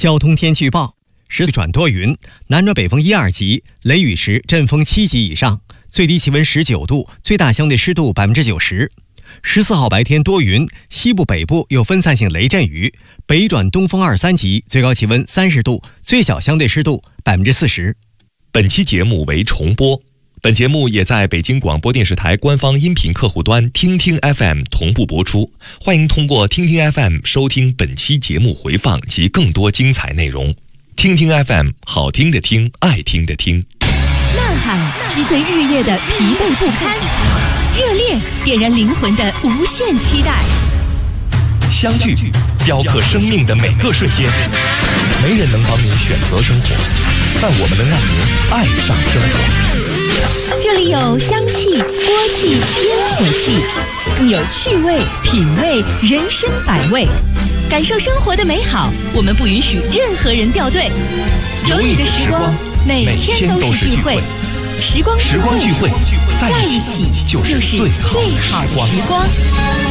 交通天气预报：时转多云，南转北风1、2级，雷雨时阵风7级以上，最低气温19度，最大相对湿度90%。14号白天多云，西部北部有分散性雷阵雨，北转东风2、3级，最高气温30度，最小相对湿度40%。 本期节目为重播，本节目也在北京广播电视台官方音频客户端听听 FM 同步播出，欢迎通过听听 FM 收听本期节目回放及更多精彩内容。听听 FM， 好听的听，爱听的听。 呐喊击碎日夜的疲惫不堪，热烈点燃灵魂的无限期待。 相聚雕刻生命的每个瞬间，没人能帮您选择生活，但我们能让您爱上生活。 这里有香气、锅气、烟火气，有趣味、品味、人生百味，感受生活的美好，我们不允许任何人掉队。有你的时光，每天都是聚会。时光聚会，在一起就是最好的时光。